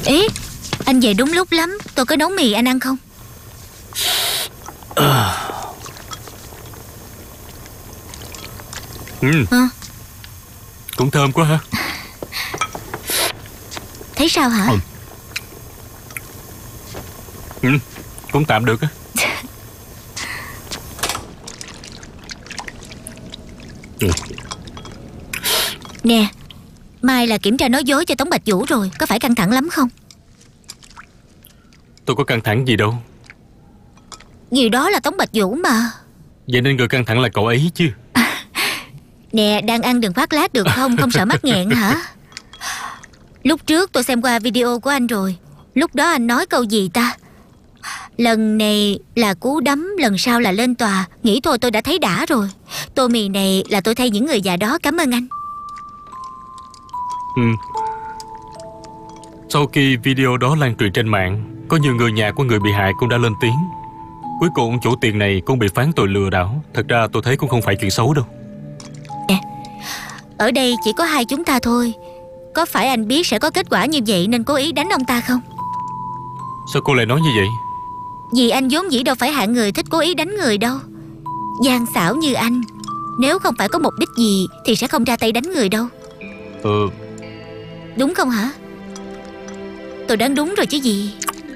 Ý, anh về đúng lúc lắm. Tôi có nấu mì anh ăn không? Cũng thơm quá ha. Thấy sao hả? Cũng tạm được á. Nè, mai là kiểm tra nói dối cho Tống Bạch Vũ rồi. Có phải căng thẳng lắm không? Tôi có căng thẳng gì đâu. Gì đó là Tống Bạch Vũ mà. Vậy nên người căng thẳng là cậu ấy chứ. Nè, đang ăn đừng phát lát được không? Không sợ mắc nghẹn hả? Lúc trước tôi xem qua video của anh rồi. Lúc đó anh nói câu gì ta? Lần này là cú đấm, lần sau là lên tòa. Nghĩ thôi tôi đã thấy đã rồi. Tô mì này là tôi thay những người già đó. Cảm ơn anh. Sau khi video đó lan truyền trên mạng, có nhiều người nhà của người bị hại cũng đã lên tiếng. Cuối cùng chủ tiền này cũng bị phán tội lừa đảo. Thật ra tôi thấy cũng không phải chuyện xấu đâu. Nè, ở đây chỉ có hai chúng ta thôi. Có phải anh biết sẽ có kết quả như vậy nên cố ý đánh ông ta không? Sao cô lại nói như vậy? Vì anh vốn dĩ đâu phải hạng người thích cố ý đánh người đâu. Gian xảo như anh, nếu không phải có mục đích gì thì sẽ không ra tay đánh người đâu. Đúng không hả? Tôi đoán đúng rồi chứ gì.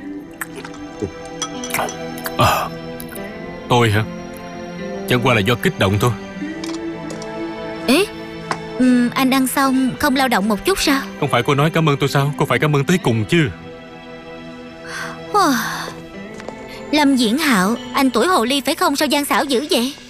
Tôi hả? Chẳng qua là do kích động thôi. Ê, anh ăn xong không lao động một chút sao? Không phải cô nói cảm ơn tôi sao? Cô phải cảm ơn tới cùng chứ. Lâm Diễn Hạo, anh tuổi hồ ly phải không? Sao gian xảo dữ vậy?